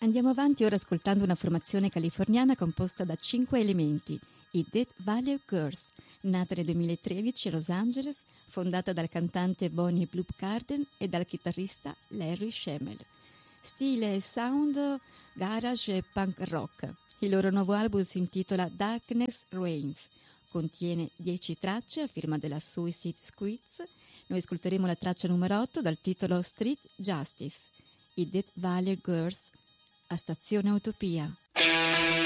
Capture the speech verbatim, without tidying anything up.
Andiamo avanti ora ascoltando una formazione californiana composta da cinque elementi, i Death Valley Girls, nata nel duemilatredici a Los Angeles, fondata dal cantante Bonnie Bloop Carden e dal chitarrista Larry Schemmel. Stile e sound garage e punk rock. Il loro nuovo album si intitola Darkness Reigns. Contiene dieci tracce a firma della Suicide Squeeze. Noi ascolteremo la traccia numero otto dal titolo Street Justice. I Death Valley Girls a Stazione Utopia.